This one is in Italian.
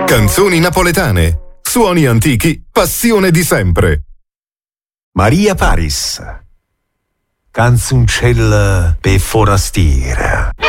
Canzoni napoletane, suoni antichi, passione di sempre. Maria Paris, canzoncella per forastiera.